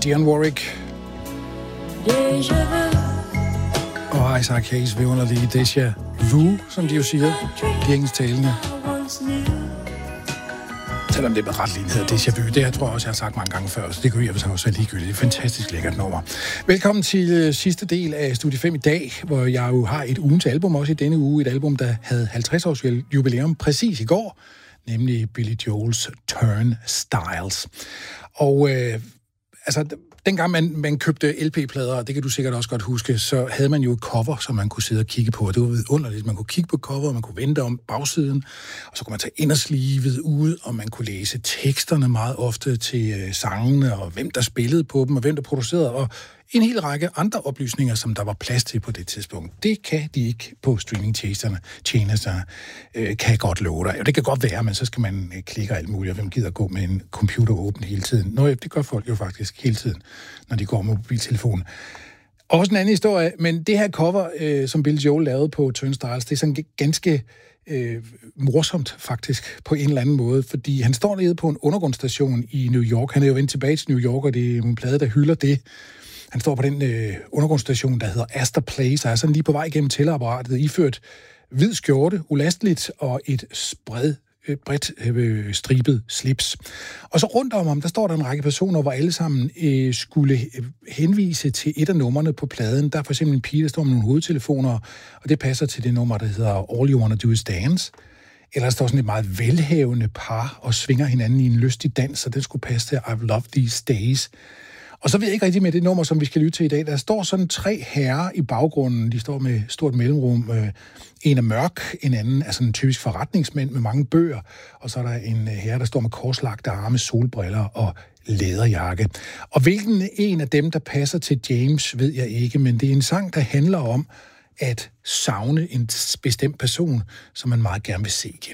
Dionne Warwick og Isaac Hayes ved underlige Deja Vu, som de jo siger, de engelsktalende. Selvom det med ret lige hedder Deja Vu, det tror jeg også, jeg har sagt mange gange før, så det kunne jeg også være ligegyldigt. Det er et fantastisk lækkert nummer. Velkommen til sidste del af Studie 5 i dag, hvor jeg jo har et ugens album også i denne uge. Et album, der havde 50 års jubilæum præcis i går, nemlig Billy Joel's Turnstiles. Og dengang man købte LP-plader, det kan du sikkert også godt huske, så havde man jo et cover, som man kunne sidde og kigge på. Det var vidunderligt. Man kunne kigge på coveret, man kunne vente om bagsiden, og så kunne man tage inderslivet ud, og man kunne læse teksterne meget ofte til sangene, og hvem der spillede på dem, og hvem der producerede, og en hel række andre oplysninger, som der var plads til på det tidspunkt. Det kan de ikke på streamingtjenesterne, kan jeg godt love dig. Og det kan godt være, men så skal man klikke alt muligt, og hvem gider gå med en computer åben hele tiden? Nå, det gør folk jo faktisk hele tiden, når de går med mobiltelefonen. Også en anden historie, men det her cover, som Billy Joel lavede på Turnstiles, det er sådan ganske morsomt faktisk på en eller anden måde, fordi han står nede på en undergrundsstation i New York. Han er jo vendt tilbage til New York, og det er en plade, der hylder det. Han står på den undergrundsstation, der hedder Astor Place, og er sådan lige på vej gennem tællerapparatet, iført hvid skjorte, ulasteligt, og et bredt stribet slips. Og så rundt om ham, der står der en række personer, hvor alle sammen skulle henvise til et af numrene på pladen. Der er for eksempel en pige, der står med nogle hovedtelefoner, og det passer til det nummer, der hedder All You Wanna Do Is Dance. Eller der står sådan et meget velhavende par og svinger hinanden i en lystig dans, og det skulle passe til I've Loved These Days. Og så ved jeg ikke rigtig med det nummer, som vi skal lytte til i dag. Der står sådan 3 herrer i baggrunden. De står med stort mellemrum. En er mørk, en anden er sådan en typisk forretningsmænd med mange bøger. Og så er der en herre, der står med korslagte arme, solbriller og læderjakke. Og hvilken en af dem, der passer til James, ved jeg ikke. Men det er en sang, der handler om at savne en bestemt person, som man meget gerne vil se igen.